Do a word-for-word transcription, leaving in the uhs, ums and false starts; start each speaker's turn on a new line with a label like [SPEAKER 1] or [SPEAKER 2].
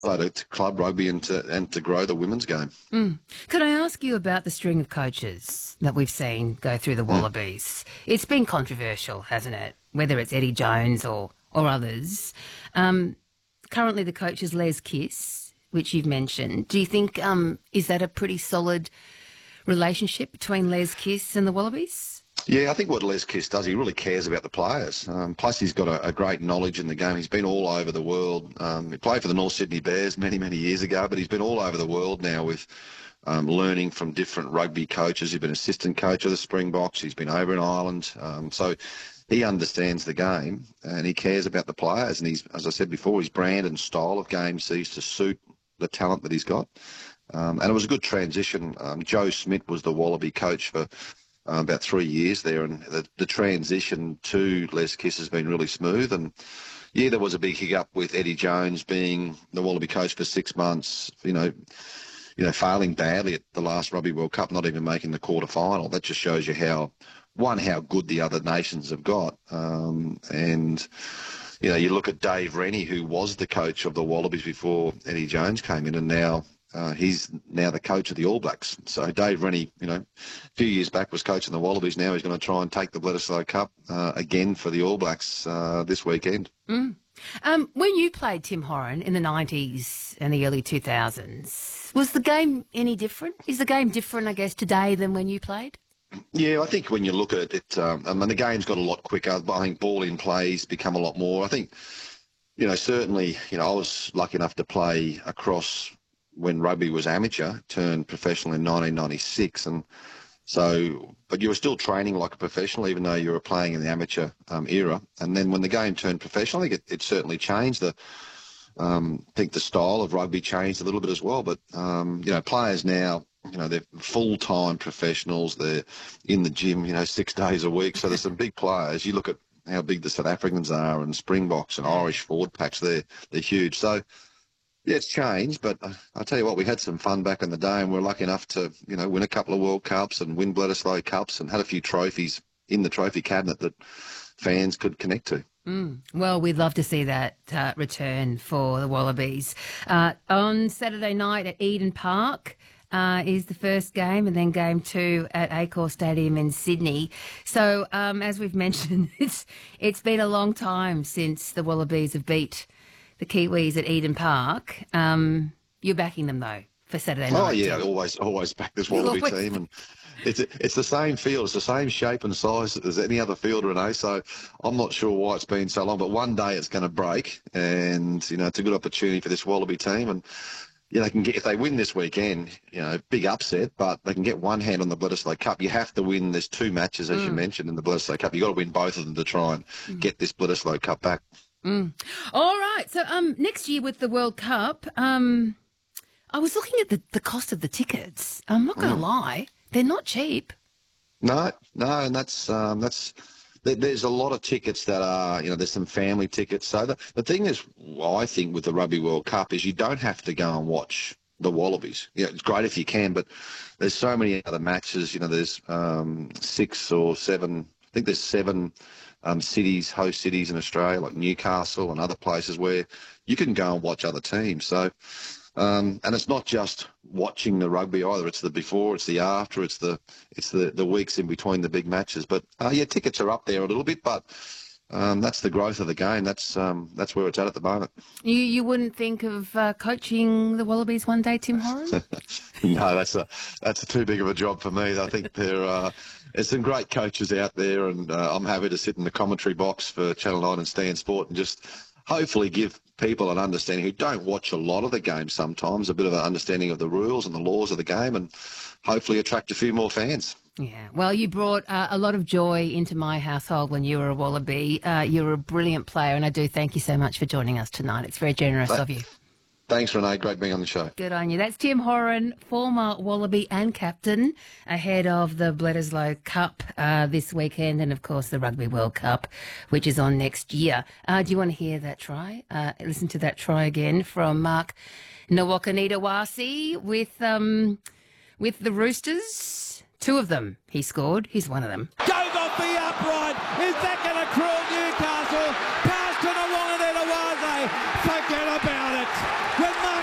[SPEAKER 1] to, to club rugby and to and to grow the women's game.
[SPEAKER 2] Mm. Could I ask you about the string of coaches that we've seen go through the Wallabies? Mm. It's been controversial, hasn't it? Whether it's Eddie Jones or or others. Um, currently, the coach is Les Kiss, which you've mentioned. Do you think um, is that a pretty solid relationship between Les Kiss and the Wallabies?
[SPEAKER 1] Yeah, I think what Les Kiss does, he really cares about the players. Um, plus, he's got a, a great knowledge in the game. He's been all over the world. Um, he played for the North Sydney Bears many, many years ago, but he's been all over the world now with um, learning from different rugby coaches. He's been assistant coach of the Springboks. He's been over in Ireland. Um, so he understands the game and he cares about the players. And he's, as I said before, his brand and style of game seems to suit the talent that he's got. Um, and it was a good transition. Um, Joe Smith was the Wallaby coach for Uh, about three years there, and the, the transition to Les Kiss has been really smooth. And yeah, there was a big hiccup with Eddie Jones being the Wallaby coach for six months. You know, you know, failing badly at the last Rugby World Cup, not even making the quarter final. That just shows you how one how good the other nations have got. Um, and you know, you look at Dave Rennie, who was the coach of the Wallabies before Eddie Jones came in, and now. Uh, he's now the coach of the All Blacks. So Dave Rennie, you know, a few years back was coaching the Wallabies. Now he's going to try and take the Bledisloe Cup uh, again for the All Blacks uh, this weekend.
[SPEAKER 2] Mm. Um, when you played, Tim Horan, in the nineties and the early two thousands, was the game any different? Is the game different, I guess, today than when you played?
[SPEAKER 1] Yeah, I think when you look at it, it um, I mean, the game's got a lot quicker. I think ball-in plays become a lot more. I think, you know, certainly, you know, I was lucky enough to play across when rugby was amateur, turned professional in nineteen ninety-six. And so, but you were still training like a professional, even though you were playing in the amateur um, era. And then when the game turned professional, I think it, it certainly changed. The, um, I think the style of rugby changed a little bit as well. But, um, you know, players now, you know, they're full-time professionals. They're in the gym, you know, six days a week. So there's some big players. You look at how big the South Africans are and Springboks and Irish forward packs, they're, they're huge. So, yeah, it's changed, but I'll tell you what, we had some fun back in the day, and we we're lucky enough to, you know, win a couple of World Cups and win Bledisloe Cups and had a few trophies in the trophy cabinet that fans could connect to.
[SPEAKER 2] Mm. Well, we'd love to see that uh, return for the Wallabies. Uh, on Saturday night at Eden Park uh, is the first game, and then game two at Accor Stadium in Sydney. So, um, as we've mentioned, it's it's been a long time since the Wallabies have beat the Kiwis at Eden Park. Um, you're backing them, though, for Saturday night.
[SPEAKER 1] Oh, yeah, I always, always back this Wallaby always... team. And it's it's the same field. It's the same shape and size as any other field, Renee. So I'm not sure why it's been so long, but one day it's going to break. And, you know, it's a good opportunity for this Wallaby team. And, you know, they can get, if they win this weekend, you know, big upset, but they can get one hand on the Bledisloe Cup. You have to win. There's two matches, as mm. you mentioned, in the Bledisloe Cup. You've got to win both of them to try and mm. get this Bledisloe Cup back.
[SPEAKER 2] Mm. All right. So um, next year with the World Cup, um, I was looking at the, the cost of the tickets. I'm not going to mm. lie. They're not cheap.
[SPEAKER 1] No, no, and that's um, that's there's a lot of tickets that are, you know, there's some family tickets. So the, the thing is, well, I think with the Rugby World Cup is you don't have to go and watch the Wallabies. Yeah, it's great if you can, but there's so many other matches. You know, there's um, six or seven, I think there's seven Um, cities, host cities in Australia, like Newcastle and other places where you can go and watch other teams. So, um, and it's not just watching the rugby either. It's the before, it's the after, it's the it's the, the weeks in between the big matches. But uh, yeah, tickets are up there a little bit, but um, that's the growth of the game. That's um, that's where it's at at the moment.
[SPEAKER 2] You you wouldn't think of uh, coaching the Wallabies one day, Tim Horan?
[SPEAKER 1] No, that's a that's a too big of a job for me. I think they're. Uh, There's some great coaches out there, and uh, I'm happy to sit in the commentary box for Channel nine and Stan Sport and just hopefully give people an understanding who don't watch a lot of the game sometimes, a bit of an understanding of the rules and the laws of the game, and hopefully attract a few more fans.
[SPEAKER 2] Yeah, well, you brought uh, a lot of joy into my household when you were a Wallaby. Uh, you're a brilliant player, and I do thank you so much for joining us tonight. It's very generous
[SPEAKER 1] But,
[SPEAKER 2] of you.
[SPEAKER 1] Thanks, Renee. Great being on the show.
[SPEAKER 2] Good on you. That's Tim Horan, former Wallaby and captain, ahead of the Bledisloe Cup uh, this weekend and, of course, the Rugby World Cup, which is on next year. Uh, do you want to hear that try? Uh, listen to that try again from Mark Nawakanitawasi with, um, with the Roosters. Two of them he scored. He's one of them.
[SPEAKER 3] Go!